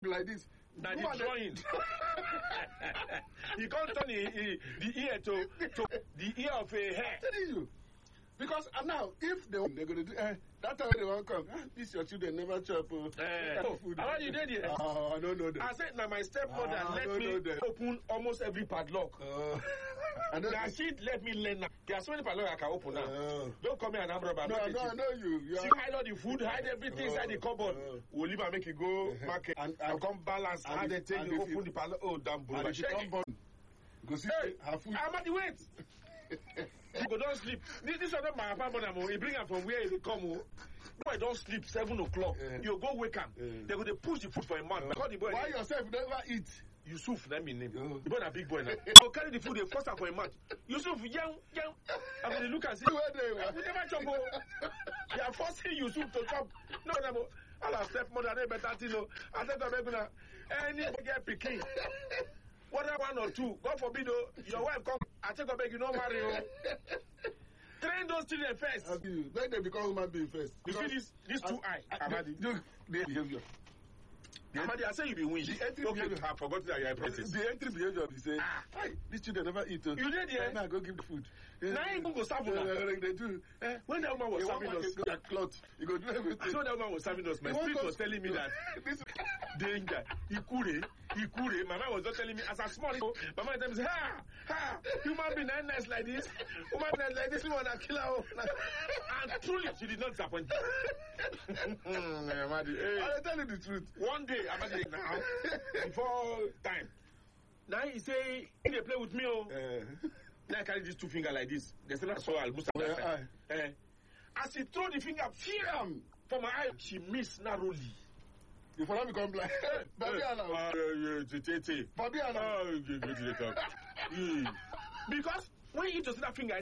like this. Now the drawing. He can't turn the ear to the ear of a hair. Telling you. Because now, if they're going to do, that time they won't come. This your children never chop. Food. How you did it? I don't know that. I said, now my stepmother let me open almost every padlock. Now she let me learn. There are so many padlocks I can open now. Don't come here and I'm rubber. No, I know you. She hide all the food, hide everything inside the cupboard. We'll leave and make you go market and come balance. And they tell you open the padlock. Oh, damn, bro. And she come born. Go see her food. I'm at the wait. Go don't sleep. This is not my apartment. He bring her from where he come. Boy, don't sleep 7 o'clock. You go wake up. They go to push the food for a man. Why yourself never eat? Yusuf, let me name. The boy a big boy now. Go carry the food. They force her for a month. Yusuf, young. I'm going to look and see. We never chop. They are forcing Yusuf to chop. No. I'll stepmother. They better to know. I said to any get picking. Whether 1 or 2, God forbid, your wife come. I take a beg, you don't marry. Train those children first. Let them become human being first. You see this 2 eye, Amadi. Their behavior. Amadi, I say you be win. Okay, I forgot that you are princess. The entry behavior, they say, these children never eat. You did, yeah? Now go give the food. Now you go serve them. They do. When that woman was serving us, that cloth, you go do everything. So that woman was serving us. My spirit was telling me that danger. Ikure. My mom was just telling me as a small, my mom tells me, human being nice like this, woman like this, woman that kill her. And truly, she did not disappoint me. I tell you the truth. One day, Amadi, now, before time, now he say, he play with me, Now I carry these 2 fingers like this. They say, that's all I'll boost up. As he throw the finger, for my eye, she missed narrowly. You for become blind. Because when you just see that finger,